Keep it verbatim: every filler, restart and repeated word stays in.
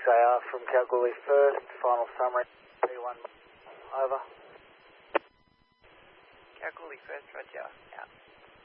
A R from Kalgoorlie first, final summary, P one, over. Kalgoorlie first, roger, out.